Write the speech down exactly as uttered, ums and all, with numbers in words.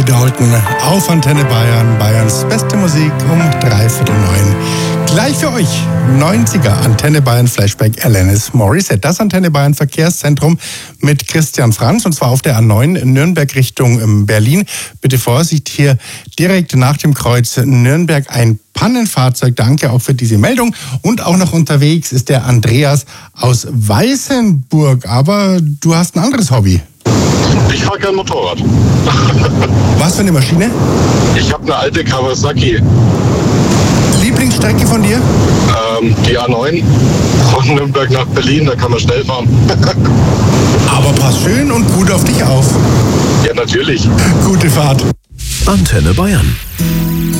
bei Dalton auf Antenne Bayern, Bayerns beste Musik um dreiviertel neun. Gleich für euch neunziger Antenne Bayern Flashback Alanis Morissette. Das Antenne Bayern Verkehrszentrum mit Christian Franz und zwar auf der A neun Nürnberg Richtung Berlin. Bitte Vorsicht, hier direkt nach dem Kreuz Nürnberg ein Pannenfahrzeug. Danke auch für diese Meldung. Und auch noch unterwegs ist der Andreas aus Weißenburg. Aber du hast ein anderes Hobby. Ich fahre kein Motorrad. Was für eine Maschine? Ich habe eine alte Kawasaki. Lieblingsstrecke von dir? Ähm, die A neun von Nürnberg nach Berlin, da kann man schnell fahren. Aber pass schön und gut auf dich auf. Ja, natürlich. Gute Fahrt. Antenne Bayern.